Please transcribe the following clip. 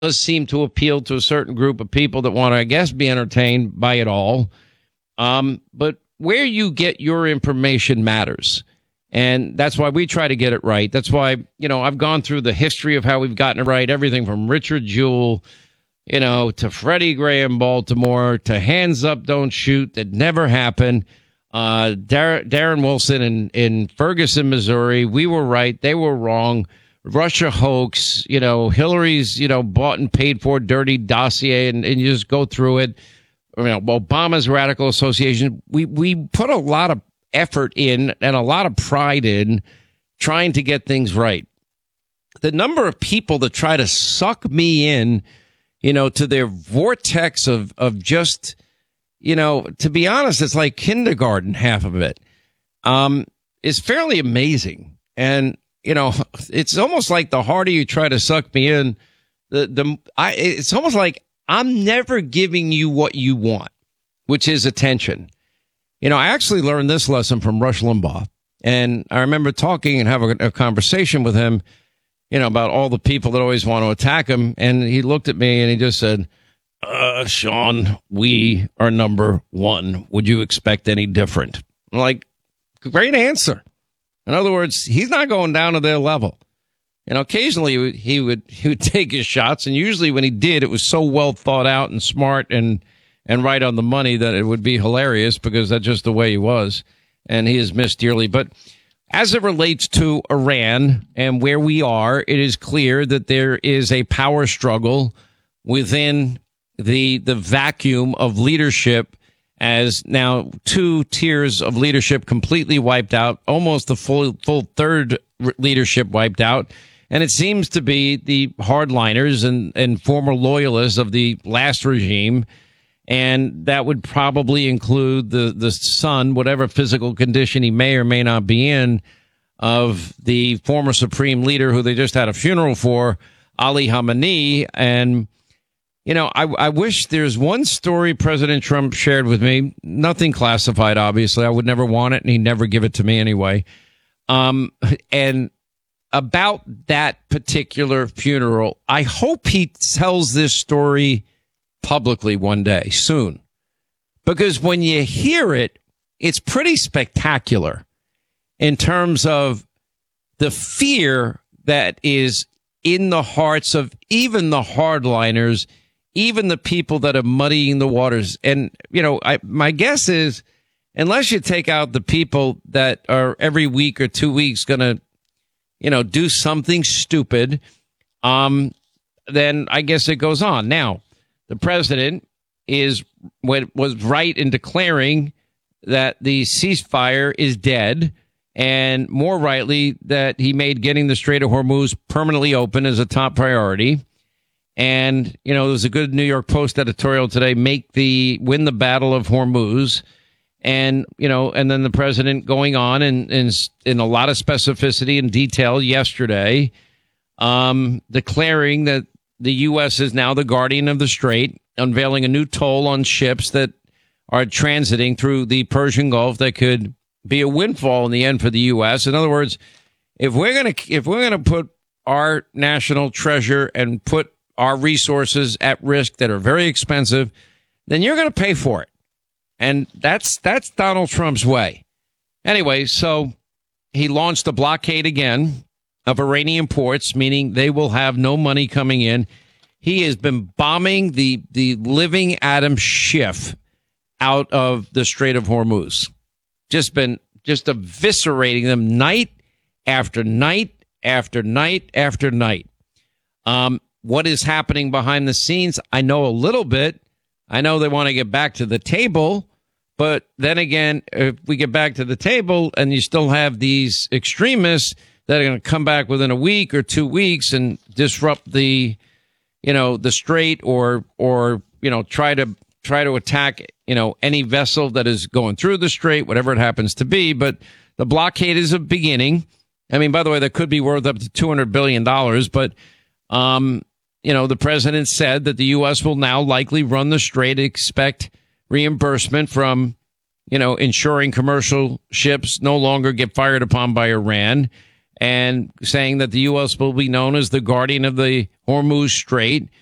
does seem to appeal to a certain group of people that want to, I guess, be entertained by it all. But where you get your information matters. And that's why we try to get it right. That's why, I've gone through the history of how we've gotten it right. Everything from Richard Jewell, to Freddie Gray in Baltimore, to Hands Up, Don't Shoot, that never happened. Darren Wilson in Ferguson, Missouri. We were right. They were wrong. Russia hoax, Hillary's, bought and paid for dirty dossier, and you just go through it. Obama's radical association. We put a lot of effort in and a lot of pride in trying to get things right. The number of people that try to suck me in, to their vortex of just, to be honest, it's like kindergarten, half of it, is fairly amazing. And, it's almost like the harder you try to suck me in, it's almost like I'm never giving you what you want, which is attention. I actually learned this lesson from Rush Limbaugh, and I remember talking and having a conversation with him, about all the people that always want to attack him. And he looked at me and he just said, Sean, we are number one. Would you expect any different? I'm like, great answer. In other words, he's not going down to their level. Occasionally he would take his shots, and usually when he did, it was so well thought out and smart and right on the money that it would be hilarious, because that's just the way he was, and he is missed dearly. But as it relates to Iran and where we are, it is clear that there is a power struggle within the vacuum of leadership, as now two tiers of leadership completely wiped out, almost the full third leadership wiped out. And it seems to be the hardliners and former loyalists of the last regime. And that would probably include the son, whatever physical condition he may or may not be in, of the former supreme leader who they just had a funeral for, Ali Khamenei. And I wish there's one story President Trump shared with me, nothing classified, obviously. I would never want it, and he'd never give it to me anyway. And about that particular funeral, I hope he tells this story publicly one day soon, because when you hear it, it's pretty spectacular in terms of the fear that is in the hearts of even the hardliners, even the people that are muddying the waters. And, my guess is, unless you take out the people that are every week or 2 weeks going to, do something stupid, then I guess it goes on. Now, the president was right in declaring that the ceasefire is dead, and more rightly that he made getting the Strait of Hormuz permanently open as a top priority. And, there was a good New York Post editorial today, win the Battle of Hormuz. And, and then the president going on in a lot of specificity and detail yesterday, declaring that the U.S. is now the guardian of the strait, unveiling a new toll on ships that are transiting through the Persian Gulf that could be a windfall in the end for the U.S. In other words, if we're gonna put our national treasure and put our resources at risk that are very expensive, then you're going to pay for it. And that's Donald Trump's way. Anyway, so he launched a blockade again of Iranian ports, meaning they will have no money coming in. He has been bombing the living Adam Schiff out of the Strait of Hormuz. Just eviscerating them night after night after night after night. What is happening behind the scenes? I know a little bit. I know they want to get back to the table. But then again, if we get back to the table and you still have these extremists that are going to come back within a week or 2 weeks and disrupt the strait or try to attack, any vessel that is going through the strait, whatever it happens to be. But the blockade is a beginning. I mean, by the way, that could be worth up to $200 billion. But, the president said that the U.S. will now likely run the strait, expect reimbursement from, ensuring commercial ships no longer get fired upon by Iran, and saying that the U.S. will be known as the guardian of the Hormuz Strait.